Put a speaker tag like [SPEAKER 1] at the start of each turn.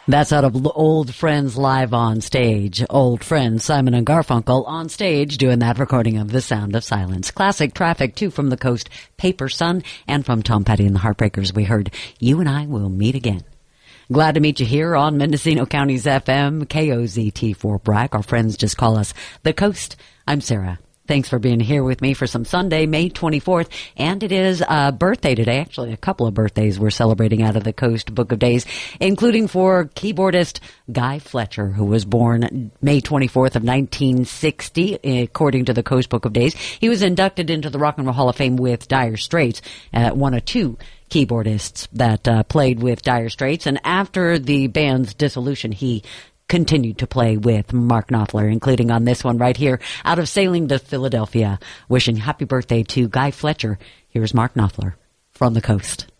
[SPEAKER 1] That's out of Old Friends Live on Stage. Old Friends, Simon and Garfunkel on stage doing that recording of The Sound of Silence. Classic Traffic, too, from the Coast, Paper Sun, and from Tom Petty and the Heartbreakers, we heard You and I Will Meet Again. Glad to meet you here on Mendocino County's FM, KOZT Fort Bragg. Our friends just call us The Coast. I'm Sarah. Thanks for being here with me for some Sunday, May 24th. And it is a birthday today. Actually, a couple of birthdays we're celebrating out of the Coast Book of Days, including for keyboardist Guy Fletcher, who was born May 24th of 1960, according to the Coast Book of Days. He was inducted into the Rock and Roll Hall of Fame with Dire Straits, one of two keyboardists that played with Dire Straits. And after the band's dissolution, he continued to play with Mark Knopfler, including on this one right here out of Sailing to Philadelphia. Wishing happy birthday to Guy Fletcher. Here's Mark Knopfler from the Coast.